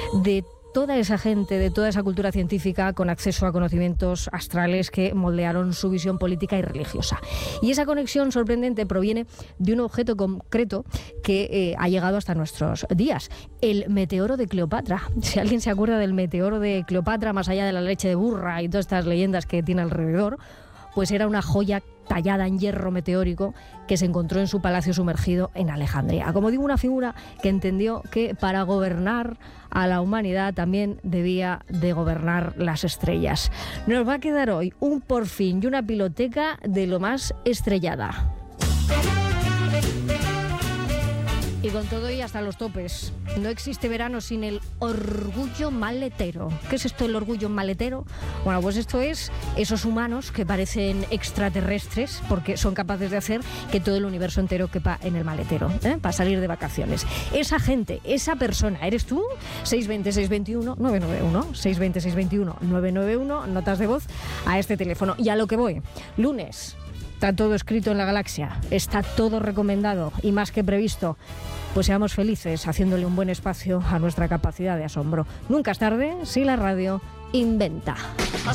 de toda esa gente, de toda esa cultura científica con acceso a conocimientos astrales que moldearon su visión política y religiosa. Y esa conexión sorprendente proviene de un objeto concreto que ha llegado hasta nuestros días, el meteoro de Cleopatra. Si alguien se acuerda del meteoro de Cleopatra, más allá de la leche de burra y todas estas leyendas que tiene alrededor, pues era una joya tallada en hierro meteórico que se encontró en su palacio sumergido en Alejandría. Como digo, una figura que entendió que para gobernar a la humanidad también debía de gobernar las estrellas. Nos va a quedar hoy un porfín y una piloteca de lo más estrellada. Y con todo y hasta los topes. No existe verano sin el orgullo maletero. ¿Qué es esto del orgullo maletero? Bueno, pues esto es esos humanos que parecen extraterrestres porque son capaces de hacer que todo el universo entero quepa en el maletero, para salir de vacaciones. Esa gente, esa persona, ¿eres tú? 620-621-991, 620-621-991, notas de voz a este teléfono. Y a lo que voy, lunes. Está todo escrito en la galaxia, está todo recomendado y más que previsto. Pues seamos felices haciéndole un buen espacio a nuestra capacidad de asombro. Nunca es tarde si la radio inventa.